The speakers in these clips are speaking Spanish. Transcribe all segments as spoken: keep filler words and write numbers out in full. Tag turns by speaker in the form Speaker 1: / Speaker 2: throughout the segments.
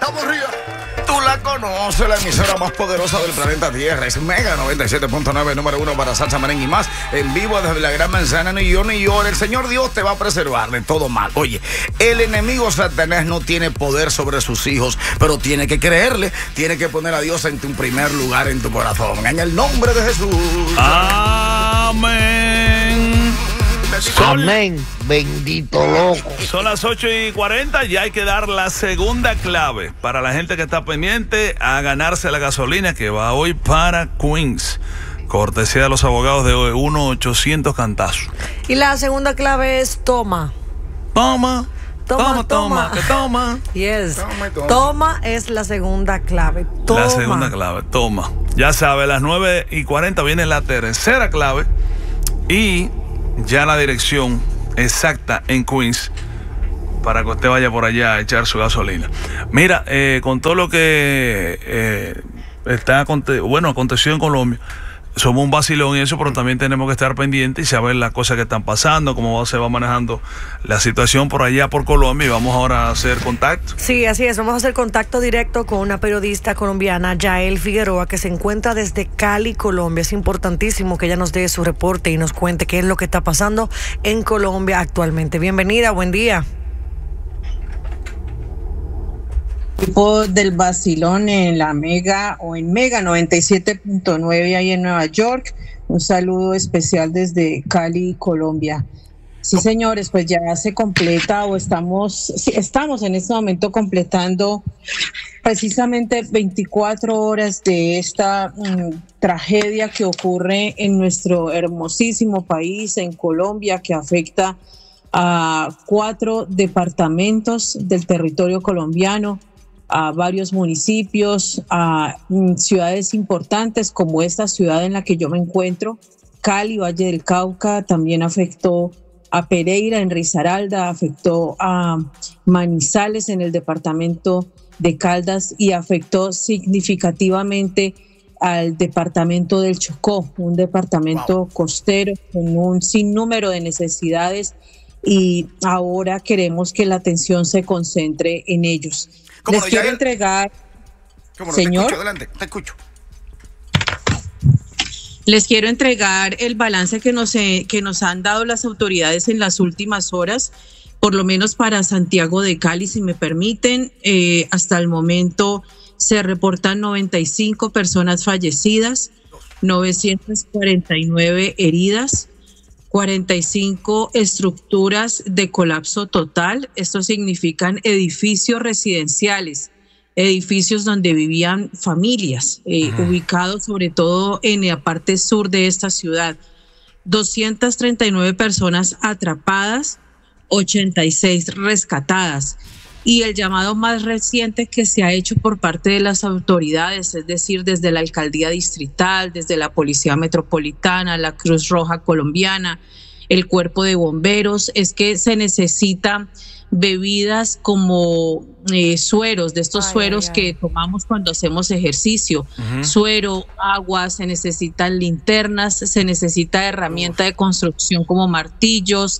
Speaker 1: Estamos arriba. Tú la conoces, la emisora más poderosa del planeta Tierra. Es Mega noventa y siete punto nueve, número uno para salsa, merengue y más. En vivo desde la Gran Manzana, New York, New York. El Señor Dios te va a preservar de todo mal. Oye, el enemigo Satanás no tiene poder sobre sus hijos, pero tiene que creerle. Tiene que poner a Dios en tu primer lugar en tu corazón. En el nombre de Jesús.
Speaker 2: Amén. Son,
Speaker 3: Amén, bendito loco.
Speaker 2: Son las ocho y cuarenta, ya hay que dar la segunda clave para la gente que está pendiente a ganarse la gasolina que va hoy para Queens. Cortesía de los abogados de uno ochocientos cantazos.
Speaker 4: Y la segunda clave es toma.
Speaker 2: Toma.
Speaker 4: Toma, toma.
Speaker 2: Toma, que toma.
Speaker 4: Yes.
Speaker 1: Toma, toma.
Speaker 4: Toma es la segunda clave. Toma.
Speaker 2: La segunda clave, toma. Ya sabe, a las nueve y cuarenta viene la tercera clave y ya la dirección exacta en Queens para que usted vaya por allá a echar su gasolina. Mira, eh, con todo lo que eh, está bueno, aconteció en Colombia, somos un vacilón y eso, pero también tenemos que estar pendientes y saber las cosas que están pasando, cómo se va manejando la situación por allá por Colombia, y vamos ahora a hacer contacto.
Speaker 4: Sí, así es, vamos a hacer contacto directo con una periodista colombiana, Yael Figueroa, que se encuentra desde Cali, Colombia. Es importantísimo que ella nos dé su reporte y nos cuente qué es lo que está pasando en Colombia actualmente. Bienvenida, buen día.
Speaker 5: Equipo del vacilón en la Mega o en Mega noventa y siete punto nueve ahí en Nueva York. Un saludo especial desde Cali, Colombia. Sí, señores, pues ya se completa o estamos, sí, estamos en este momento completando precisamente veinticuatro horas de esta um, tragedia que ocurre en nuestro hermosísimo país, en Colombia, que afecta a cuatro departamentos del territorio colombiano, a varios municipios, a mm, ciudades importantes como esta ciudad en la que yo me encuentro, Cali, Valle del Cauca. También afectó a Pereira en Risaralda, afectó a Manizales en el departamento de Caldas y afectó significativamente al departamento del Chocó, un departamento wow. costero con un sinnúmero de necesidades, y ahora queremos que la atención se concentre en ellos. Les
Speaker 1: no,
Speaker 5: quiero
Speaker 1: él...
Speaker 5: entregar,
Speaker 1: no,
Speaker 5: señor.
Speaker 1: Te escucho, adelante, te escucho.
Speaker 5: Les quiero entregar el balance que nos, eh, que nos han dado las autoridades en las últimas horas, por lo menos para Santiago de Cali, si me permiten. Eh, hasta el momento se reportan noventa y cinco personas fallecidas, novecientas cuarenta y nueve heridas, cuarenta y cinco estructuras de colapso total. Esto significan edificios residenciales, edificios donde vivían familias, eh, uh-huh. ubicados sobre todo en la parte sur de esta ciudad. doscientas treinta y nueve personas atrapadas, ochenta y seis rescatadas. Y el llamado más reciente que se ha hecho por parte de las autoridades, es decir, desde la alcaldía distrital, desde la policía metropolitana, la Cruz Roja colombiana, el cuerpo de bomberos, es que se necesita bebidas como eh, sueros, de estos ay, sueros ay, ay. que tomamos cuando hacemos ejercicio, uh-huh. suero, agua, se necesitan linternas, se necesita herramienta Uf. de construcción como martillos,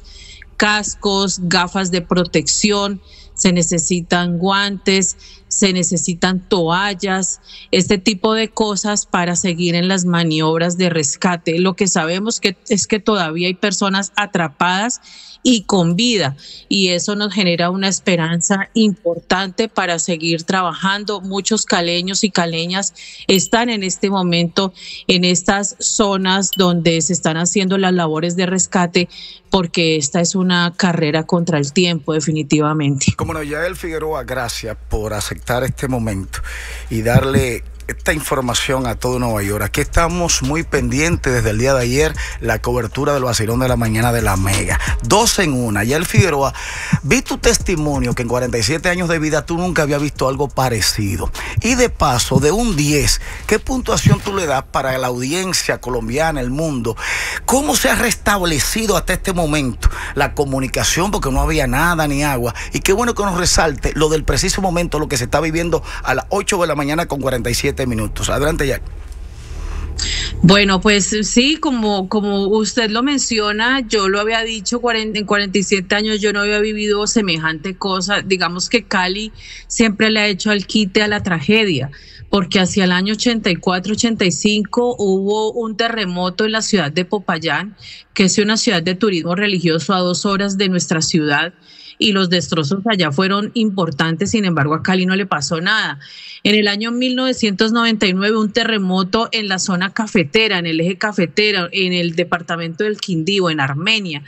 Speaker 5: cascos, gafas de protección, se necesitan guantes, se necesitan toallas, este tipo de cosas para seguir en las maniobras de rescate. Lo que sabemos que es que todavía hay personas atrapadas y con vida, y eso nos genera una esperanza importante para seguir trabajando. Muchos caleños y caleñas están en este momento en estas zonas donde se están haciendo las labores de rescate, porque esta es una carrera contra el tiempo, definitivamente.
Speaker 1: Como no, Yael Figueroa, gracias por aceptar este momento y darle esta información a todo Nueva York. Aquí estamos muy pendientes desde el día de ayer, la cobertura del vacilón de la mañana de la Mega. Dos en una. Yael Figueroa, vi tu testimonio que en cuarenta y siete años de vida tú nunca habías visto algo parecido. Y de paso, de un diez, ¿qué puntuación tú le das para la audiencia colombiana, el mundo? ¿Cómo se ha restablecido hasta este momento la comunicación? Porque no había nada ni agua. Y qué bueno que nos resalte lo del preciso momento, lo que se está viviendo a las ocho de la mañana con cuarenta y siete minutos. Adelante, Jack.
Speaker 5: Bueno, pues sí, como, como usted lo menciona, yo lo había dicho, en cuarenta y siete años yo no había vivido semejante cosa. Digamos que Cali siempre le ha hecho al quite a la tragedia, porque hacia el año ochenta y cuatro, ochenta y cinco hubo un terremoto en la ciudad de Popayán, que es una ciudad de turismo religioso a dos horas de nuestra ciudad, y los destrozos allá fueron importantes. Sin embargo, a Cali no le pasó nada. En el año mil novecientos noventa y nueve, un terremoto en la zona cafetera, en el eje cafetero, en el departamento del Quindío, en Armenia,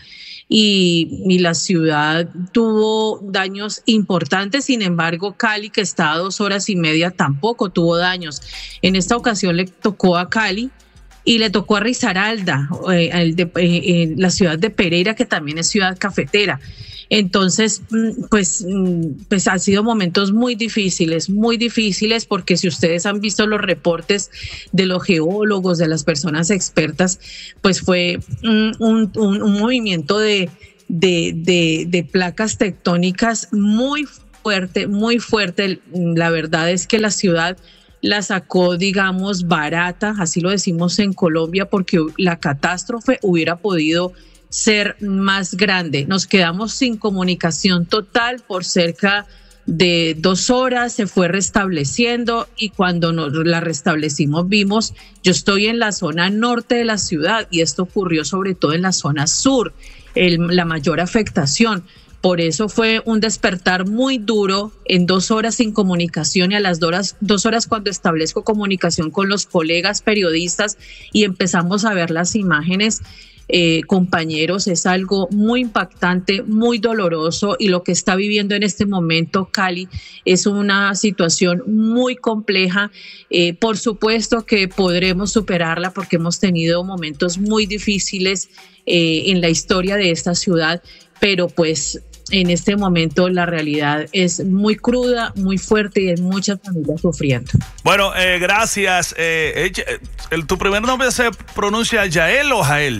Speaker 5: y, y la ciudad tuvo daños importantes. Sin embargo, Cali, que está a dos horas y media, tampoco tuvo daños. En esta ocasión le tocó a Cali y le tocó a Risaralda, eh, el de, eh, la ciudad de Pereira, que también es ciudad cafetera. Entonces, pues, pues han sido momentos muy difíciles, muy difíciles, porque si ustedes han visto los reportes de los geólogos, de las personas expertas, pues fue un, un, un movimiento de, de, de, de placas tectónicas muy fuerte, muy fuerte. La verdad es que la ciudad la sacó, digamos, barata, así lo decimos en Colombia, porque la catástrofe hubiera podido ser más grande. Nos quedamos sin comunicación total por cerca de dos horas, se fue restableciendo, y cuando nos la restablecimos vimos, yo estoy en la zona norte de la ciudad y esto ocurrió sobre todo en la zona sur, el, la mayor afectación. Por eso fue un despertar muy duro, en dos horas sin comunicación, y a las dos horas, dos horas cuando establezco comunicación con los colegas periodistas y empezamos a ver las imágenes, Eh, compañeros, es algo muy impactante, muy doloroso, y lo que está viviendo en este momento Cali es una situación muy compleja. Eh, por supuesto que podremos superarla, porque hemos tenido momentos muy difíciles eh, en la historia de esta ciudad, pero pues en este momento la realidad es muy cruda, muy fuerte, y hay muchas familias sufriendo.
Speaker 2: Bueno, eh, gracias. Eh, el, ¿Tu primer nombre se pronuncia Yael o Jael?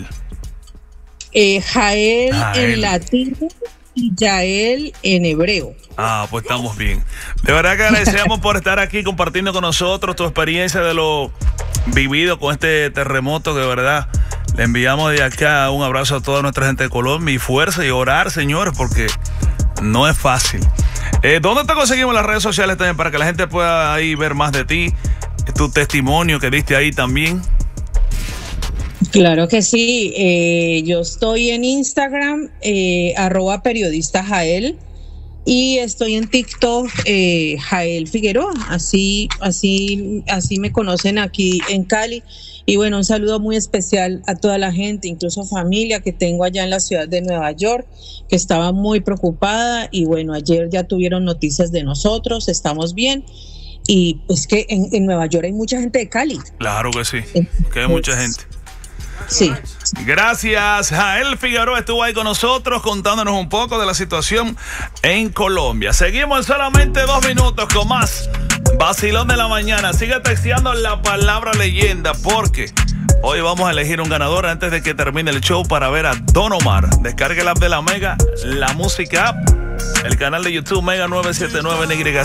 Speaker 5: Eh, Jael, Jael en latín y Yael en hebreo.
Speaker 2: Ah, pues estamos bien. De verdad que agradecemos por estar aquí compartiendo con nosotros tu experiencia de lo vivido con este terremoto. De verdad, le enviamos de acá un abrazo a toda nuestra gente de Colombia, y fuerza, y orar, señores, porque no es fácil. Eh, ¿Dónde te conseguimos las redes sociales también para que la gente pueda ahí ver más de ti, tu testimonio que diste ahí también?
Speaker 5: Claro que sí, eh, yo estoy en Instagram, eh, arroba periodista Jael, y estoy en TikTok, eh, Jael Figueroa, así, así, así me conocen aquí en Cali. Y bueno, un saludo muy especial a toda la gente, incluso familia que tengo allá en la ciudad de Nueva York, que estaba muy preocupada, y bueno, ayer ya tuvieron noticias de nosotros, estamos bien. Y pues que en, en Nueva York hay mucha gente de Cali.
Speaker 2: Claro que sí, que hay mucha gente.
Speaker 5: Sí.
Speaker 2: Gracias. Jael Figueroa estuvo ahí con nosotros contándonos un poco de la situación en Colombia. Seguimos en solamente dos minutos con más Vacilón de la Mañana. Sigue texteando la palabra leyenda, porque hoy vamos a elegir un ganador antes de que termine el show para ver a Don Omar. Descargue el app de la Mega, la música app, el canal de YouTube Mega nueve siete nueve en Y